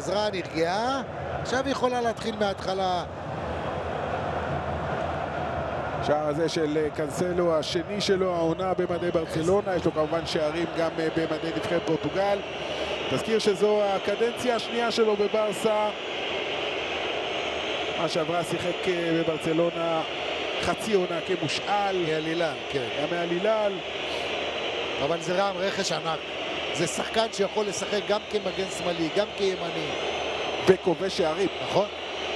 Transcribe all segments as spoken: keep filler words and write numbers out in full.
חזרה, נרגעה, עכשיו היא יכולה להתחיל מההתחלה. שער הזה של קנסלו, השני שלו, העונה במדי ברצלונה, יש לו כמובן שערים גם במדי נבחרת פורטוגל. תזכיר שזו הקדנציה השנייה שלו בברסה. מה שעברה שיחק בברצלונה חצי עונה כמושאל. מהלילל, כן. היה מהלילל. אבל זה רם רכש ענק. זה שחקן שיכול לשחק גם כמגן שמאלי, גם כימני. וכובש שערים. נכון.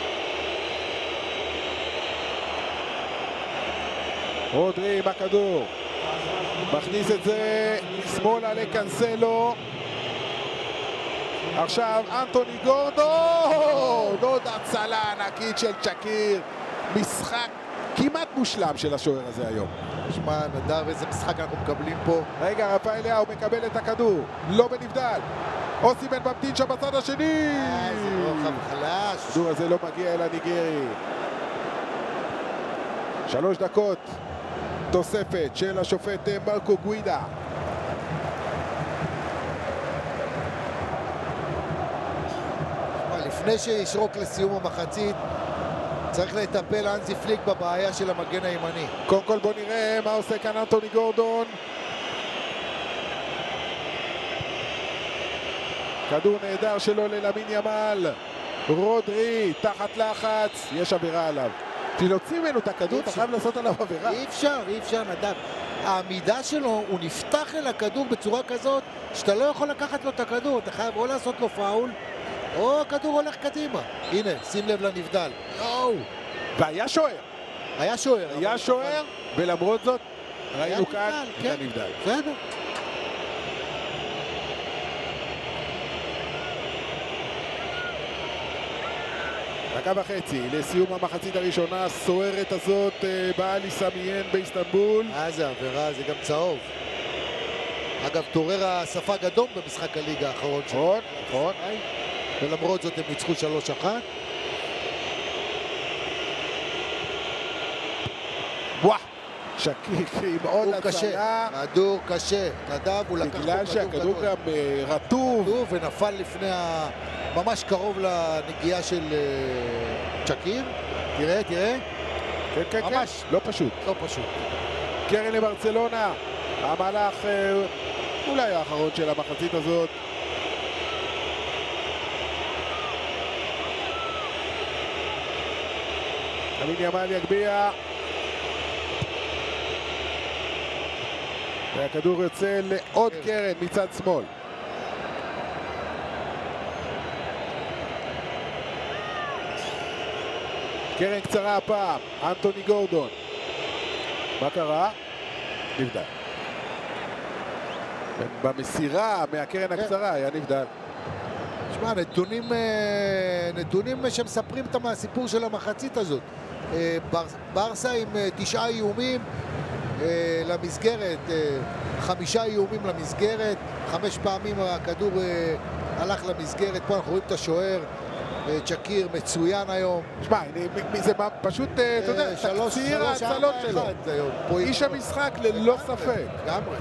רודרי עם הכדור. מכניס את זה שמאלה לקנסלו. עכשיו אנטוני גורדון. עוד הצלה ענקית של צ'קיר. משחק כמעט מושלם של השוער הזה היום. שמע, נדב, איזה משחק אנחנו מקבלים פה. רגע, רפאל ליאו מקבל את הכדור. לא בנבדל. אוסימן ממתין שם בצד השני. איזה רוחב חלש. הכדור הזה לא מגיע אל הניגרי. שלוש דקות. תוספת של השופט מרקו גוידה. לפני שישרוק לסיום המחצית, צריך לטפל אנזי פליק בבעיה של המגן הימני. קודם כל בוא נראה מה עושה כאן אנטוני גורדון. כדור נהדר שלו ללמין ימל. רודרי תחת לחץ, יש עבירה עליו. תלוציא ממנו את הכדור, אתה חייב לעשות עליו עבירה. אי אפשר, אי אפשר נדב. העמידה שלו, הוא נפתח אל הכדור בצורה כזאת שאתה לא יכול לקחת לו את הכדור, אתה חייב או לעשות לו פאול או הכדור הולך קדימה. הנה, שים לב לנבדל. יואו. והיה שוער. היה שוער. היה שוער, ולמרות זאת ראינו כאן את כן. הנבדל. בסדר. דקה וחצי לסיום המחצית הראשונה הסוערת הזאת באלי סמיין באיסטנבול. אה, זה עבירה, זה גם צהוב. אגב, תורר הספג אדום במשחק הליגה האחרון שלו. נכון, נכון. ולמרות זאת הם ניצחו שלוש אחת. וואו, שקיק עם עוד הצלה. כדור קשה, נדב, הוא לקח פה כדור בגלל שהכדור גם רטוב. רטוב ונפל לפני ה... ממש קרוב לנגיעה של צ'קיר. תראה, תראה. כן, כן, כן. ממש. לא פשוט. לא פשוט. קרן לברצלונה. המהלך אולי האחרון של המחצית הזאת. למין ימל יגביע. והכדור יוצא לעוד קרן מצד שמאל. קרן קצרה הפעם, אנטוני גורדון. מה קרה? נבדל. במסירה מהקרן הקצרה היה נבדל. תשמע, נתונים, נתונים שמספרים את הסיפור של המחצית הזאת. ברסה עם תשעה איומים למסגרת, חמישה איומים למסגרת, חמש פעמים הכדור הלך למסגרת. פה אנחנו רואים את השוער. צ'קיר מצוין היום. שמע, זה פשוט, אתה יודע, תקציר ההצלות שלו. איש המשחק ללא ספק. גמרי.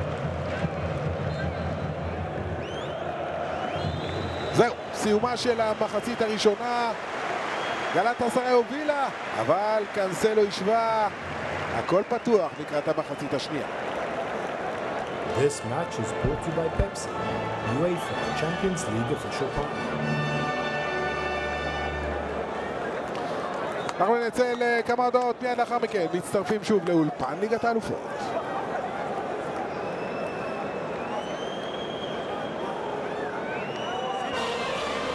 זהו, סיומה של המחצית הראשונה. גלאטסראי הובילה, אבל קנסלו השווה. הכל פתוח לקראת המחצית השנייה. This match is brought to you by Pepsi, UEFA Champions League official partner. אנחנו נצא לכמה הודעות מיד לאחר מכן, מצטרפים שוב לאולפן ליגת האלופות.